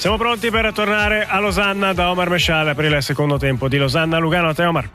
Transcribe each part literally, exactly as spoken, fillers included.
Siamo pronti per tornare a Losanna da Omar Mesciale per il secondo tempo di Losanna-Lugano. A te, Omar.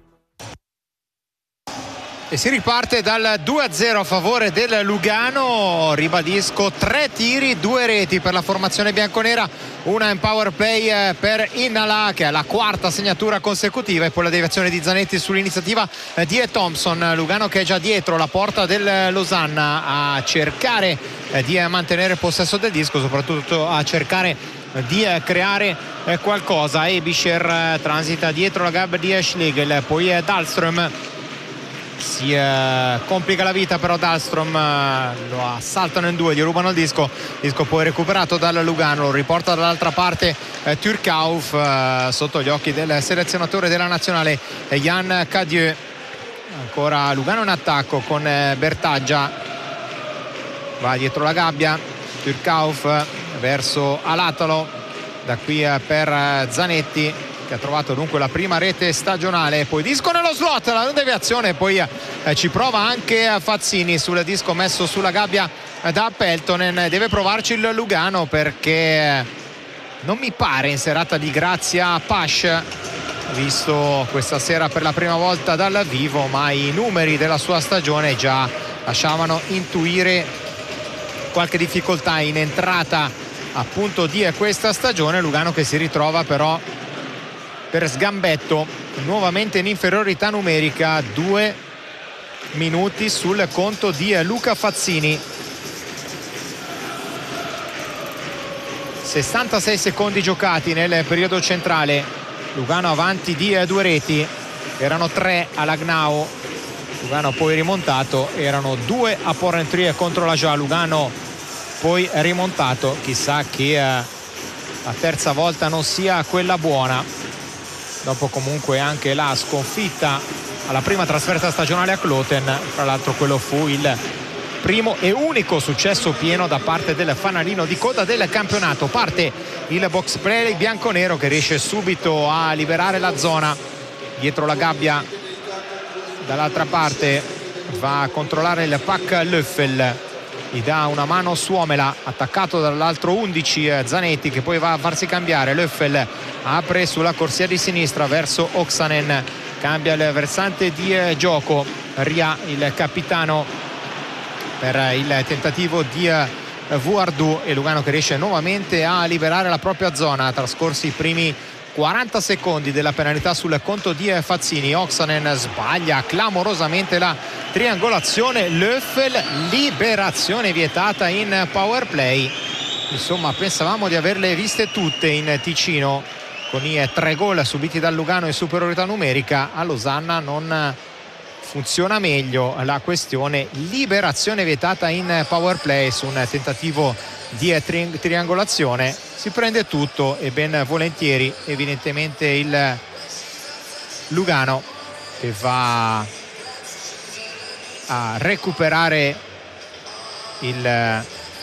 E si riparte dal due a zero a favore del Lugano. Ribadisco, tre tiri, due reti per la formazione bianconera, una in power play per Innala che è la quarta segnatura consecutiva, e poi la deviazione di Zanetti sull'iniziativa di Thompson. Lugano che è già dietro la porta del Losanna a cercare di mantenere possesso del disco, soprattutto a cercare di creare qualcosa. Ebischer transita dietro la gabbia di Schlegel, poi Dahlström. Si eh, complica la vita però Dahlström, eh, lo assaltano in due, gli rubano il disco, disco poi recuperato dal Lugano, lo riporta dall'altra parte eh, Turcauf, eh, sotto gli occhi del selezionatore della nazionale eh, Jan Cadieux. Ancora Lugano in attacco con eh, Bertaggia, va dietro la gabbia Turcauf eh, verso Alatalo, da qui eh, per eh, Zanetti, che ha trovato dunque la prima rete stagionale. Poi disco nello slot, la deviazione, poi eh, ci prova anche Fazzini sul disco messo sulla gabbia eh, da Peltonen. Deve provarci il Lugano, perché non mi pare in serata di grazia Pash, visto questa sera per la prima volta dal vivo, ma i numeri della sua stagione già lasciavano intuire qualche difficoltà in entrata appunto di questa stagione. Lugano che si ritrova però per sgambetto nuovamente in inferiorità numerica, due minuti sul conto di Luca Fazzini. sessantasei secondi giocati nel periodo centrale, Lugano avanti di due reti, erano tre all'Agnau, Lugano poi rimontato, erano due a Porrentruy contro la Joie, Lugano poi rimontato, chissà che la terza volta non sia quella buona, dopo comunque anche la sconfitta alla prima trasferta stagionale a Kloten. Tra l'altro quello fu il primo e unico successo pieno da parte del fanalino di coda del campionato. Parte il box play bianconero che riesce subito a liberare la zona dietro la gabbia, dall'altra parte va a controllare il pack Löffel, gli dà una mano Suomela, attaccato dall'altro undici Zanetti, che poi va a farsi cambiare. Löffel apre sulla corsia di sinistra verso Oksanen, cambia il versante di gioco, Ria il capitano per il tentativo di Vuardu, e Lugano che riesce nuovamente a liberare la propria zona. Trascorsi i primi quaranta secondi della penalità sul conto di Fazzini, Oksanen sbaglia clamorosamente la triangolazione, Löffel, liberazione vietata in power play. Insomma, pensavamo di averle viste tutte in Ticino, con i tre gol subiti dal Lugano in superiorità numerica. A Losanna non funziona meglio la questione, liberazione vietata in power play su un tentativo di tri- triangolazione. Si prende tutto e ben volentieri, evidentemente il Lugano, che va a recuperare il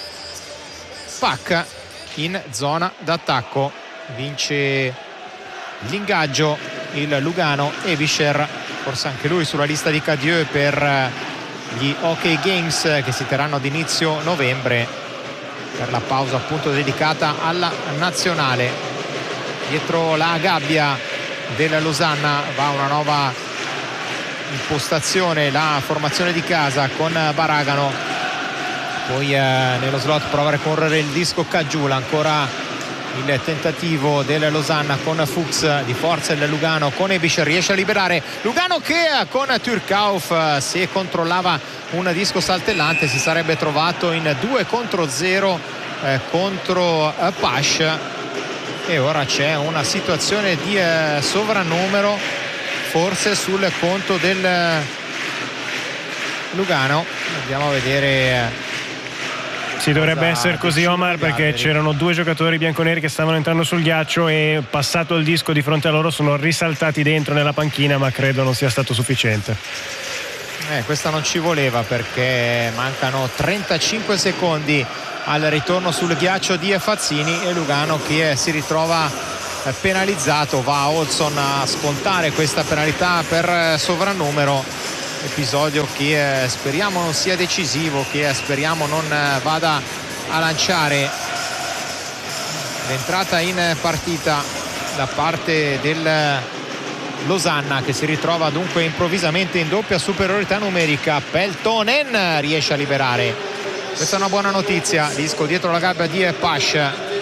pack in zona d'attacco. Vince l'ingaggio il Lugano, Ebischer, forse anche lui sulla lista di Cadieux per gli Hockey Games che si terranno ad inizio novembre, per la pausa appunto dedicata alla nazionale. Dietro la gabbia della Losanna va una nuova impostazione, la formazione di casa con Baragano, poi eh, nello slot prova a ricorrere il disco Caggiula, ancora il tentativo del Losanna con Fuchs, di forza il Lugano con Ebischer, riesce a liberare Lugano che con Turcauf, se controllava un disco saltellante, si sarebbe trovato in due contro zero eh, contro eh, Pash, e ora c'è una situazione di eh, sovrannumero forse sul conto del Lugano. Andiamo a vedere. Sì, dovrebbe essere così, Omar, perché c'erano due giocatori bianconeri che stavano entrando sul ghiaccio e, passato il disco di fronte a loro, sono risaltati dentro nella panchina, ma credo non sia stato sufficiente. Eh, questa non ci voleva, perché mancano trentacinque secondi al ritorno sul ghiaccio di Fazzini, e Lugano che si ritrova penalizzato. Va Olsson a scontare questa penalità per sovrannumero, episodio che eh, speriamo non sia decisivo, che eh, speriamo non eh, vada a lanciare l'entrata in partita da parte del Losanna, che si ritrova dunque improvvisamente in doppia superiorità numerica. Peltonen riesce a liberare, questa è una buona notizia. Disco dietro la gabbia di Pash,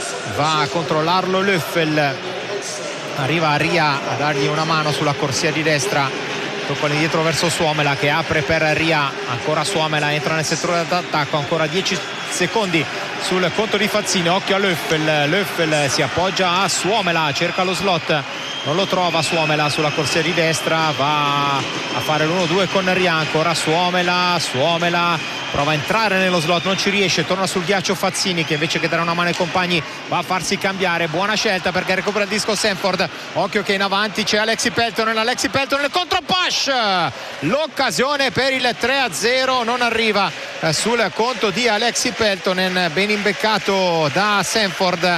va a controllarlo Löffel, arriva Ria a dargli una mano sulla corsia di destra, tocca indietro verso Suomela che apre per Ria, ancora Suomela entra nel settore d'attacco, ancora dieci secondi sul conto di Fazzini, occhio a Löffel, Löffel si appoggia a Suomela, cerca lo slot, non lo trova Suomela sulla corsia di destra, va a fare l'uno due con Ria, ancora Suomela, Suomela prova a entrare nello slot, non ci riesce, torna sul ghiaccio Fazzini che invece che dare una mano ai compagni va a farsi cambiare. Buona scelta perché recupera il disco Sanford, occhio che in avanti c'è Alexi Peltonen, Alexi Peltonen contro Pash, l'occasione per il tre a zero non arriva sul conto di Alexi Peltonen, ben imbeccato da Sanford.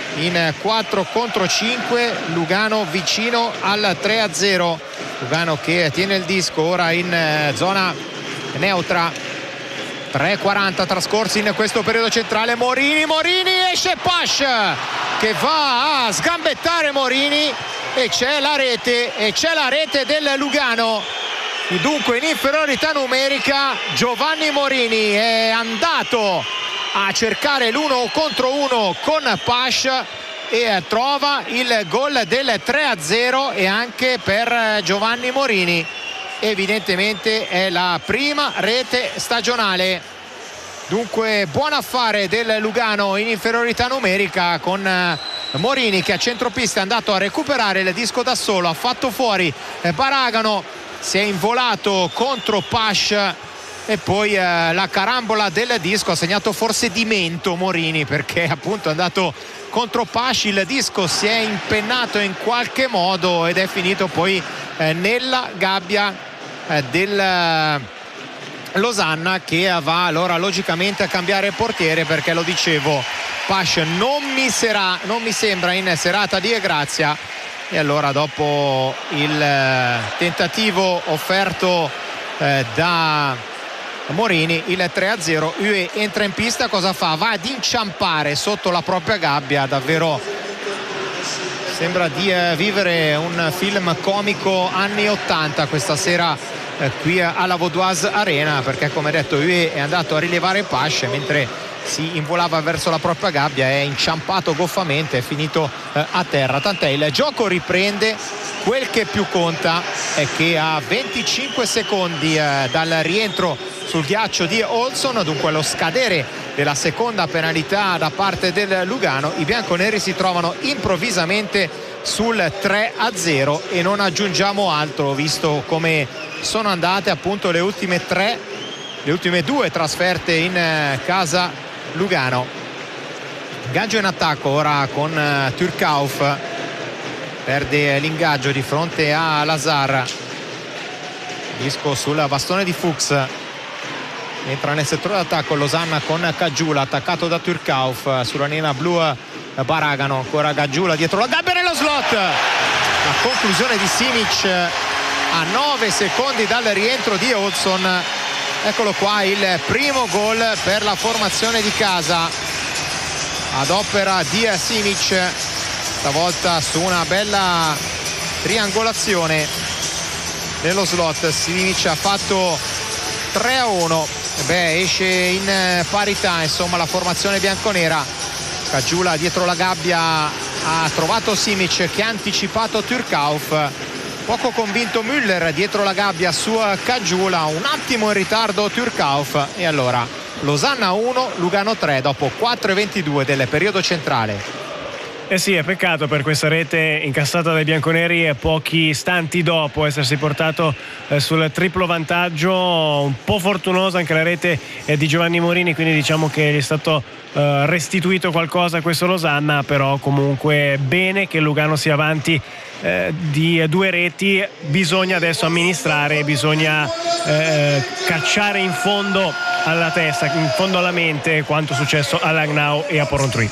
In quattro contro cinque Lugano vicino al tre a zero, Lugano che tiene il disco ora in zona neutra. Tre e quaranta trascorsi in questo periodo centrale. Morini, Morini, esce Pash che va a sgambettare Morini e c'è la rete, e c'è la rete del Lugano. Dunque in inferiorità numerica Giovanni Morini è andato a cercare l'uno contro uno con Pash e trova il gol del tre a zero, e anche per Giovanni Morini evidentemente è la prima rete stagionale. Dunque buon affare del Lugano in inferiorità numerica, con Morini che a centropista è andato a recuperare il disco da solo, ha fatto fuori Baragano, si è involato contro Pash e poi eh, la carambola del disco ha segnato forse di mento Morini, perché appunto è andato contro Pash, il disco si è impennato in qualche modo ed è finito poi eh, nella gabbia eh, del eh, Losanna, che va allora logicamente a cambiare portiere, perché lo dicevo, Pash non mi, sera, non mi sembra in serata di grazia, e allora dopo il eh, tentativo offerto eh, da Morini, il tre a zero, U E entra in pista, cosa fa? Va ad inciampare sotto la propria gabbia, davvero sembra di eh, vivere un film comico anni ottanta questa sera eh, qui alla Vaudoise Arena, perché come detto U E è andato a rilevare Pash mentre si involava verso la propria gabbia, è inciampato goffamente, è finito eh, a terra, tant'è, il gioco riprende. Quel che più conta è che a venticinque secondi eh, dal rientro sul ghiaccio di Olson, dunque allo scadere della seconda penalità da parte del Lugano, i bianconeri si trovano improvvisamente sul tre a zero e non aggiungiamo altro, visto come sono andate appunto le ultime tre, le ultime due trasferte in eh, casa Lugano. Ingaggio in attacco ora con eh, Turcauf, perde l'ingaggio di fronte a Lazar, disco sul bastone di Fuchs, entra nel settore d'attacco Losanna con Caggiula, attaccato da Turcauf, sulla linea blu Baragano, ancora Caggiula dietro la gabbia nello slot, la conclusione di Simic a nove secondi dal rientro di Olson. Eccolo qua il primo gol per la formazione di casa ad opera di Simic, stavolta su una bella triangolazione nello slot. Simic ha fatto tre a uno, beh, esce in parità insomma la formazione bianconera. Caggiula dietro la gabbia ha trovato Simic che ha anticipato Turcauf, poco convinto Müller dietro la gabbia su Caggiula, un attimo in ritardo Turcauf, e allora Losanna uno, Lugano tre dopo quattro e ventidue del periodo centrale. Eh sì, è peccato per questa rete incassata dai bianconeri e pochi istanti dopo essersi portato eh, sul triplo vantaggio. Un po' fortunosa anche la rete eh, di Giovanni Morini, quindi diciamo che gli è stato eh, restituito qualcosa a questo Losanna, però comunque bene che Lugano sia avanti eh, di due reti. Bisogna adesso amministrare, bisogna eh, cacciare in fondo alla testa, in fondo alla mente quanto successo a Langnau e a Porrentruy.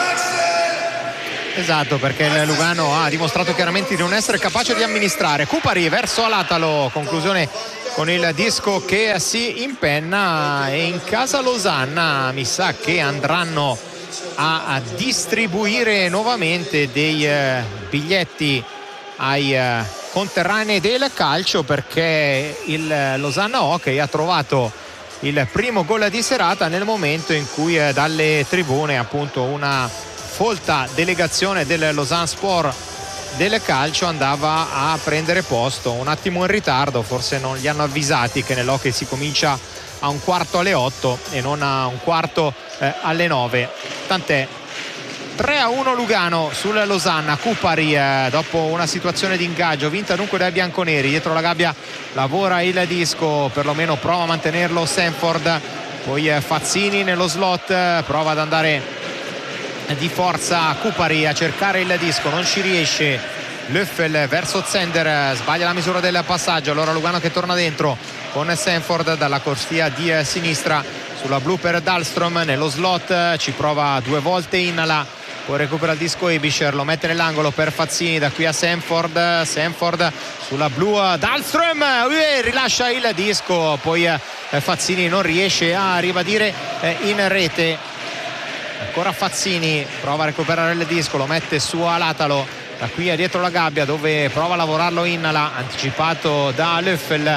Esatto, perché il Lugano ha dimostrato chiaramente di non essere capace di amministrare. Cupari verso Alatalo, conclusione con il disco che si impenna, e in casa Losanna mi sa che andranno a, a distribuire nuovamente dei eh, biglietti ai eh, conterranei del calcio, perché il Losanna Hockey ha trovato il primo gol di serata nel momento in cui eh, dalle tribune appunto una folta delegazione del Lausanne Sport del calcio andava a prendere posto un attimo in ritardo. Forse non li hanno avvisati che nell'hockey si comincia a un quarto alle otto e non a un quarto eh, alle nove, tant'è. Tre a uno Lugano sul Losanna. Cupari eh, dopo una situazione di ingaggio vinta dunque dai bianconeri, dietro la gabbia lavora il disco, perlomeno prova a mantenerlo Sanford, poi eh, Fazzini nello slot, eh, prova ad andare di forza Cupari a cercare il disco, non ci riesce. Löffel verso Zender, sbaglia la misura del passaggio, allora Lugano che torna dentro con Sanford dalla corsia di sinistra sulla blu per Dahlström, nello slot ci prova due volte Innala, poi recupera il disco Ebischer, lo mette nell'angolo per Fazzini, da qui a Sanford, Sanford sulla blu, Dahlström uh, rilascia il disco, poi eh, Fazzini non riesce a ribadire eh, in rete. Ancora Fazzini prova a recuperare il disco, lo mette su Alatalo, da qui a dietro la gabbia dove prova a lavorarlo Innala, anticipato da Löffel.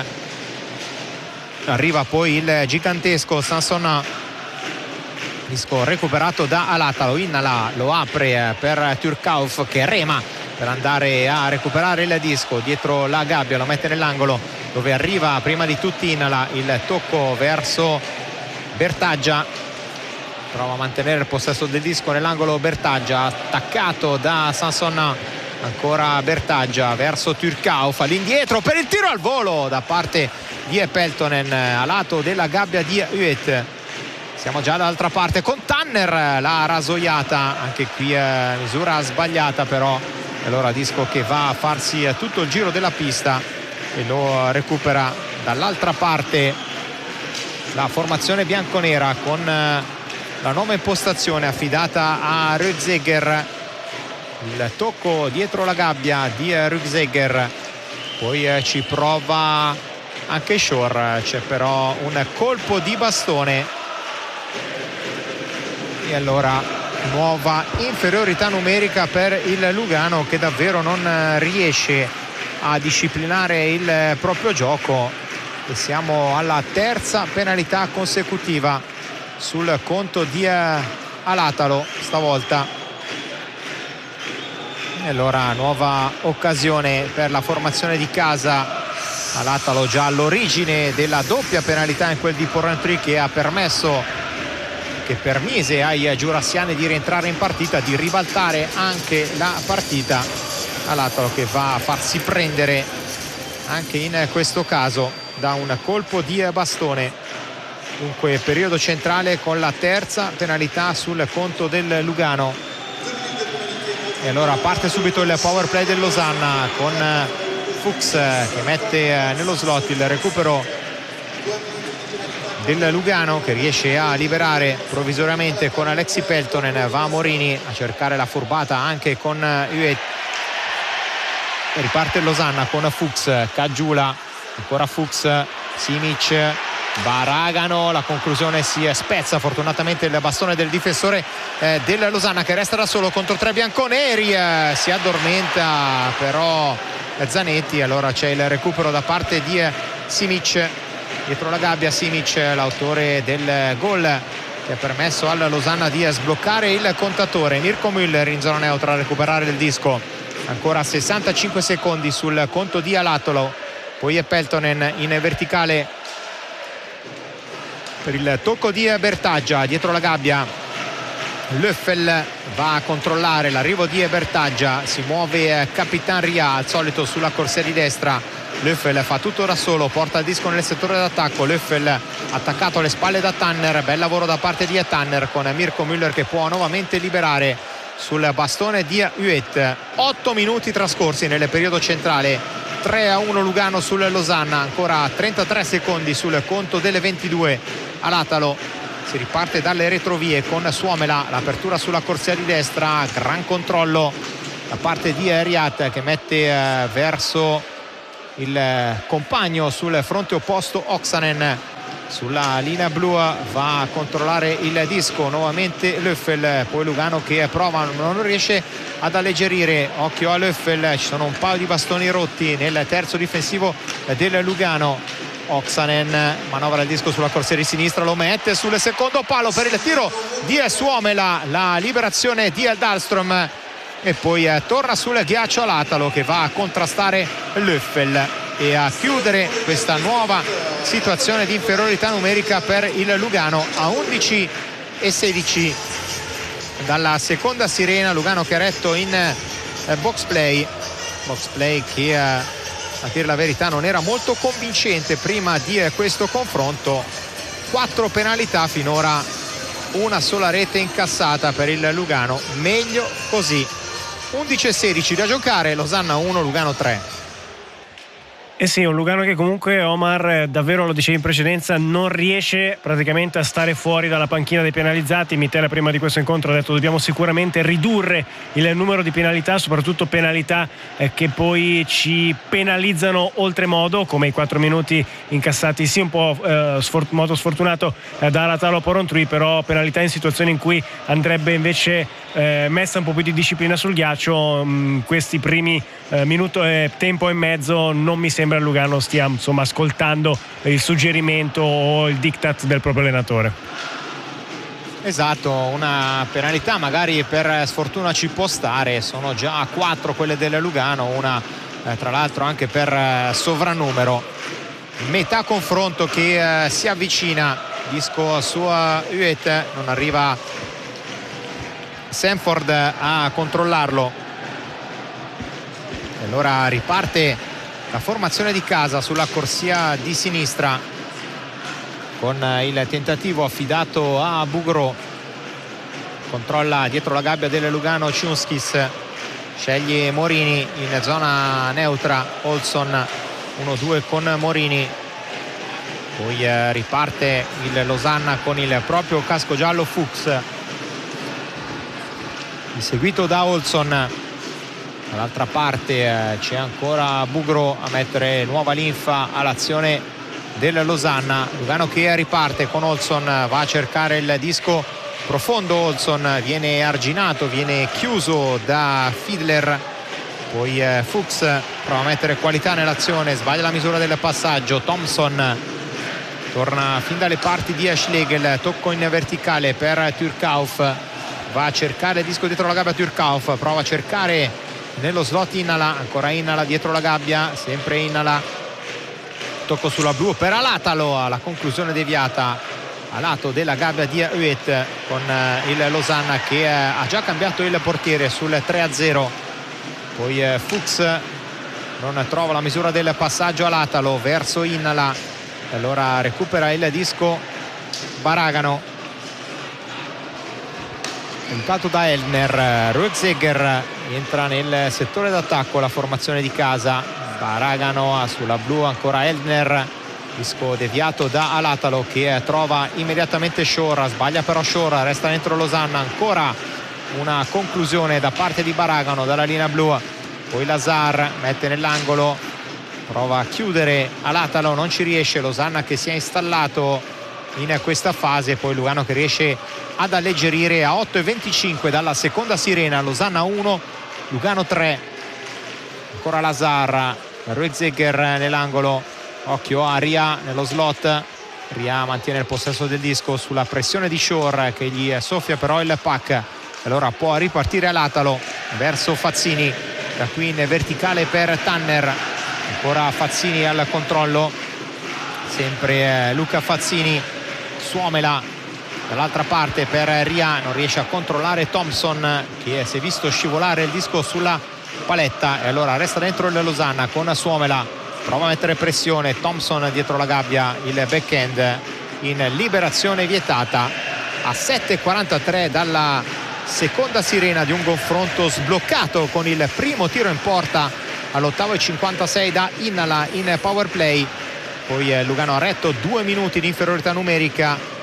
Arriva poi il gigantesco Sanson, disco recuperato da Alatalo. Innala lo apre per Turkauf che rema per andare a recuperare il disco dietro la gabbia, lo mette nell'angolo dove arriva prima di tutti Innala, il tocco verso Bertaggia, prova a mantenere il possesso del disco nell'angolo Bertaggia, attaccato da Sanson, ancora Bertaggia verso Turkauf, all'indietro per il tiro al volo da parte di Peltonen a lato della gabbia di Huet. Siamo già dall'altra parte con Tanner, la rasoiata, anche qui eh, misura sbagliata però, e allora disco che va a farsi tutto il giro della pista e lo recupera dall'altra parte la formazione bianconera con eh, la nuova impostazione affidata a Rüegseger, il tocco dietro la gabbia di Rüegseger, poi eh, ci prova anche Shore, c'è però un colpo di bastone e allora nuova inferiorità numerica per il Lugano, che davvero non riesce a disciplinare il proprio gioco, e siamo alla terza penalità consecutiva sul conto di Alatalo stavolta. E allora nuova occasione per la formazione di casa. Alatalo già all'origine della doppia penalità in quel di Porrentruy che ha permesso, che permise ai giurassiani di rientrare in partita, di ribaltare anche la partita. Alatalo che va a farsi prendere anche in questo caso da un colpo di bastone. Dunque periodo centrale con la terza penalità sul conto del Lugano. E allora parte subito il power play del Losanna con Fuchs che mette nello slot il recupero del Lugano, che riesce a liberare provvisoriamente con Alexi Peltonen. Va a Morini a cercare la furbata anche con Huet. Riparte il Losanna con Fuchs, Caggiula, ancora Fuchs, Simic, Baragano, la conclusione si spezza fortunatamente il bastone del difensore eh, del Losanna, che resta da solo contro tre bianconeri, eh, si addormenta però Zanetti. Allora c'è il recupero da parte di eh, Simic, dietro la gabbia Simic, l'autore del gol che ha permesso al Losanna di sbloccare il contatore. Mirko Müller in zona neutra a recuperare il disco, ancora sessantacinque secondi sul conto di Alatalo, poi è Peltonen in verticale per il tocco di Bertaggia, dietro la gabbia Löffel va a controllare l'arrivo di Bertaggia, si muove Capitan Ria al solito sulla corsia di destra. Löffel fa tutto da solo, porta il disco nel settore d'attacco. Löffel attaccato alle spalle da Tanner, bel lavoro da parte di Tanner con Mirko Müller che può nuovamente liberare sul bastone di Huet. otto minuti trascorsi nel periodo centrale, tre a uno Lugano sul Losanna, ancora trentatré secondi sul conto delle ventidue. Alatalo si riparte dalle retrovie con Suomela, l'apertura sulla corsia di destra, gran controllo da parte di Riat che mette eh, verso il compagno sul fronte opposto Oksanen. sulla linea blu va a controllare il disco nuovamente Löffel, poi Lugano che prova, non riesce ad alleggerire. Occhio a Löffel, ci sono un paio di bastoni rotti nel terzo difensivo del Lugano. Oksanen manovra il disco sulla corsia di sinistra, lo mette sul secondo palo per il tiro di Suomela, la liberazione di Dahlström, e poi eh, torna sul ghiaccio Alatalo che va a contrastare Löffel e a chiudere questa nuova situazione di inferiorità numerica per il Lugano a undici e sedici dalla seconda sirena. Lugano che ha retto in eh, box play box play che eh, a dire la verità non era molto convincente prima di eh, questo confronto. Quattro penalità finora, una sola rete incassata per il Lugano, meglio così. Undici e sedici da giocare, Losanna uno, Lugano tre. Eh sì, un Lugano che comunque, Omar, davvero lo dicevi in precedenza, non riesce praticamente a stare fuori dalla panchina dei penalizzati. Michele prima di questo incontro ha detto dobbiamo sicuramente ridurre il numero di penalità, soprattutto penalità eh, che poi ci penalizzano oltremodo, come i quattro minuti incassati sì un po' eh, sfor- modo sfortunato eh, da Alatalo Porrentruy, però penalità in situazioni in cui andrebbe invece eh, messa un po' più di disciplina sul ghiaccio. Mh, questi primi eh, minuto e tempo e mezzo non mi sembra il Lugano stia insomma ascoltando il suggerimento o il diktat del proprio allenatore. Esatto, una penalità magari per sfortuna ci può stare, sono già quattro quelle del Lugano, una eh, tra l'altro anche per eh, sovrannumero. Metà confronto che eh, si avvicina, disco su Huet, non arriva Sanford a controllarlo, e allora riparte la formazione di casa sulla corsia di sinistra con il tentativo affidato a Bugro. Controlla dietro la gabbia del Lugano Ciunskis, sceglie Morini in zona neutra. Olsson uno due con Morini, poi eh, riparte il Losanna con il proprio casco giallo Fuchs, seguito da Olsson. Dall'altra parte eh, c'è ancora Bugro a mettere nuova linfa all'azione del Losanna. Lugano che riparte con Olsson, va a cercare il disco profondo. Olsson viene arginato, viene chiuso da Fiedler, poi eh, Fuchs prova a mettere qualità nell'azione, sbaglia la misura del passaggio. Thompson torna fin dalle parti di Schlegel, tocco in verticale per Türkauf, va a cercare il disco dietro la gabbia. Türkauf prova a cercare nello slot Innala, ancora Innala dietro la gabbia, sempre Innala, tocco sulla blu per Alatalo, alla conclusione deviata a lato della gabbia di Huet, con il Losanna che ha già cambiato il portiere sul tre a zero. Poi Fuchs non trova la misura del passaggio, Alatalo verso Innala, allora recupera il disco Baragano, tentato da Elner. Rögsegger entra nel settore d'attacco, la formazione di casa. Baragano sulla blu, ancora Elner, disco deviato da Alatalo che trova immediatamente Shore, sbaglia però Shore, resta dentro Losanna. Ancora una conclusione da parte di Baragano dalla linea blu, poi Lazar mette nell'angolo, prova a chiudere Alatalo, non ci riesce. Losanna che si è installato in questa fase, poi Lugano che riesce ad alleggerire a otto e venticinque dalla seconda sirena. Losanna uno, Lugano tre. Ancora Lazar, Rögsegger nell'angolo, occhio a Ria nello slot. Ria mantiene il possesso del disco sulla pressione di Shore che gli soffia però il pack, allora può ripartire Alatalo verso Fazzini, da qui in verticale per Tanner. Ancora Fazzini al controllo, sempre Luca Fazzini. Suomela dall'altra parte per Ria, non riesce a controllare Thompson che si è visto scivolare il disco sulla paletta, e allora resta dentro il Losanna con Suomela, prova a mettere pressione. Thompson dietro la gabbia, il backhand in liberazione vietata. A sette e quarantatré dalla seconda sirena di un confronto sbloccato con il primo tiro in porta all'ottavo e cinquantasei da Innala in power play. Poi Lugano ha retto due minuti di inferiorità numerica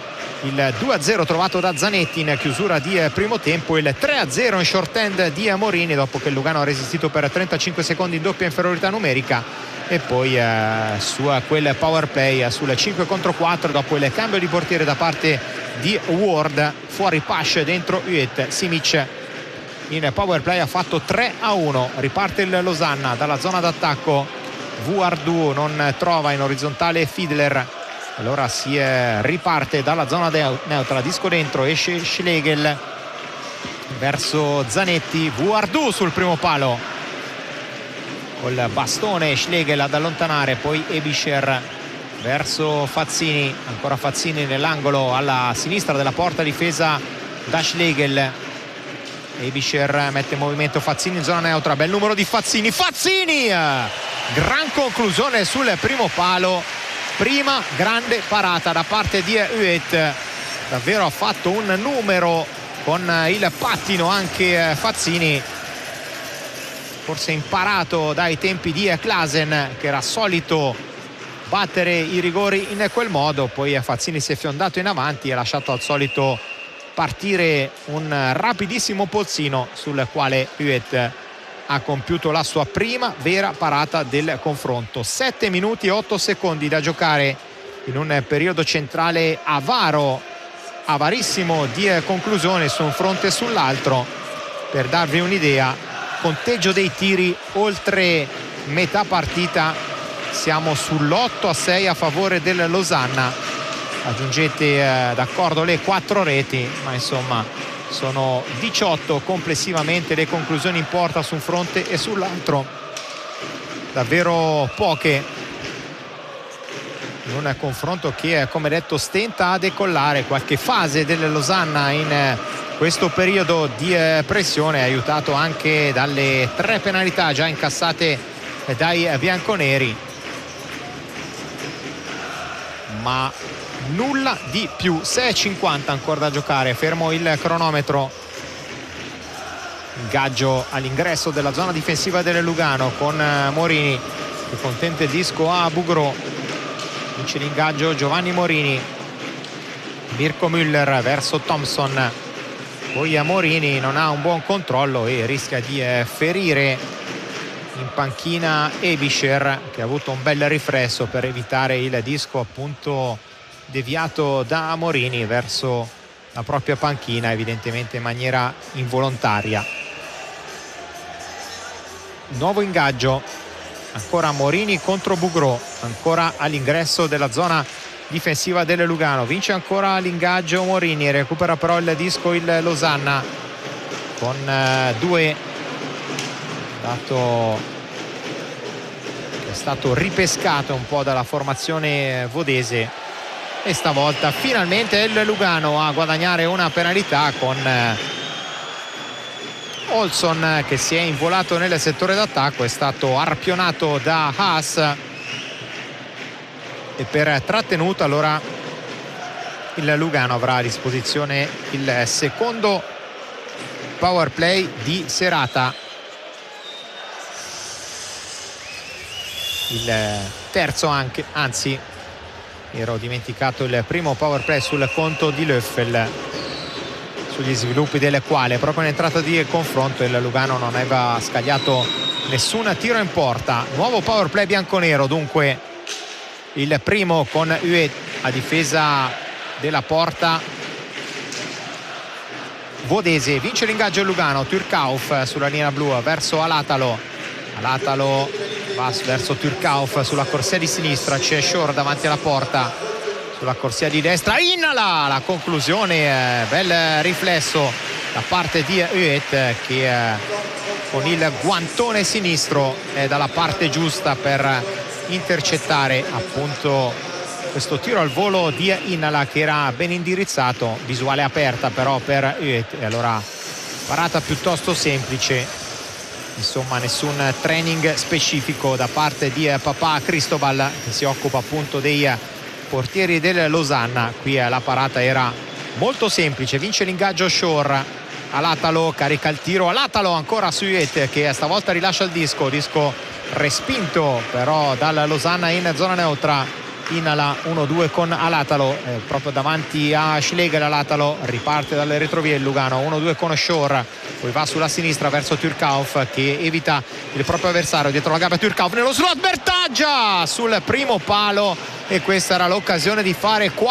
il due a zero trovato da Zanetti in chiusura di primo tempo, il tre a zero in short end di Morini dopo che il Lugano ha resistito per trentacinque secondi in doppia inferiorità numerica, e poi eh, su quel power play sul cinque contro quattro dopo il cambio di portiere da parte di Ward, fuori Pash, dentro Huet. Simic in power play ha fatto tre a uno. Riparte il Losanna dalla zona d'attacco, Vuardu non trova in orizzontale Fiedler, allora si eh, riparte dalla zona neutra, disco dentro, esce Schlegel verso Zanetti, Vuardu sul primo palo col bastone, Schlegel ad allontanare, poi Ebischer verso Fazzini, ancora Fazzini nell'angolo alla sinistra della porta difesa da Schlegel. Ebischer mette in movimento Fazzini in zona neutra, bel numero di Fazzini, Fazzini gran conclusione sul primo palo, prima grande parata da parte di Huet, davvero ha fatto un numero con il pattino anche Fazzini, forse imparato dai tempi di Klaasen che era solito battere i rigori in quel modo. Poi Fazzini si è fiondato in avanti e ha lasciato al solito partire un rapidissimo polsino sul quale Huet ha compiuto la sua prima vera parata del confronto. Sette minuti e otto secondi da giocare in un periodo centrale avaro, avarissimo di conclusione su un fronte e sull'altro. Per darvi un'idea, conteggio dei tiri oltre metà partita, siamo sull'otto a sei a favore del Losanna. Aggiungete eh, d'accordo le quattro reti, ma insomma sono diciotto complessivamente le conclusioni in porta su un fronte e sull'altro, davvero poche in un confronto che, come detto, stenta a decollare. Qualche fase del Losanna in questo periodo di pressione, aiutato anche dalle tre penalità già incassate dai bianconeri, ma nulla di più. Sei e cinquanta ancora da giocare, fermo il cronometro. Ingaggio all'ingresso della zona difensiva del Lugano con Morini che contenta il disco a Bugro, vince l'ingaggio Giovanni Morini, Mirko Müller verso Thompson, poi a Morini non ha un buon controllo e rischia di ferire in panchina Ebischer, che ha avuto un bel riflesso per evitare il disco appunto deviato da Morini verso la propria panchina, evidentemente in maniera involontaria. Nuovo ingaggio, ancora Morini contro Bugro, ancora all'ingresso della zona difensiva del Lugano, vince ancora l'ingaggio Morini, recupera però il disco il Losanna con eh, due, dato che è stato ripescato un po' dalla formazione vodese, e stavolta finalmente il Lugano a guadagnare una penalità con eh, Olson che si è involato nel settore d'attacco, è stato arpionato da Haas e per trattenuta allora il Lugano avrà a disposizione il secondo power play di serata, il terzo anche, anzi ero dimenticato il primo power play sul conto di Löffel, sugli sviluppi del quale proprio in entrata di confronto il Lugano non aveva scagliato nessun tiro in porta. Nuovo power play bianconero dunque, il primo con Huet a difesa della porta vodese. Vince l'ingaggio il Lugano, Turkauf sulla linea blu verso Alatalo, Alatalo va verso Turkauf sulla corsia di sinistra, c'è Shore davanti alla porta, sulla corsia di destra Innala, la conclusione, eh, bel riflesso da parte di Huet che eh, con il guantone sinistro è dalla parte giusta per intercettare appunto questo tiro al volo di Innala che era ben indirizzato, visuale aperta però per Huet, e allora parata piuttosto semplice. Insomma nessun training specifico da parte di papà Cristobal che si occupa appunto dei portieri del Losanna. Qui la parata era molto semplice, vince l'ingaggio Shore, Alatalo carica il tiro, Alatalo ancora su Huet che stavolta rilascia il disco, disco respinto però dal Losanna in zona neutra. in ala, uno due con Alatalo, eh, proprio davanti a Schlegel. Alatalo riparte dalle retrovie il Lugano, uno due con Shore, poi va sulla sinistra verso Türkauf che evita il proprio avversario dietro la gabbia. Türkauf nello slot, Bertaggia sul primo palo, e questa era l'occasione di fare